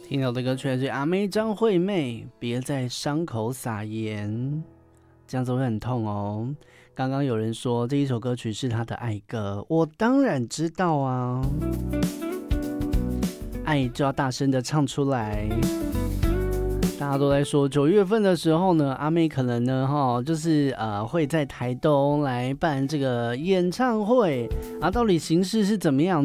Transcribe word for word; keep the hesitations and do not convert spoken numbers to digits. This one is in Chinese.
听到的歌曲来自阿妹张惠妹，别在伤口撒盐，这样子会很痛哦。刚刚有人说这一首歌曲是他的爱歌，我当然知道啊，爱就要大声的唱出来。大家都在说九月份的时候呢，阿妹可能呢哈，就是呃会在台东来办这个演唱会啊，到底形式是怎么样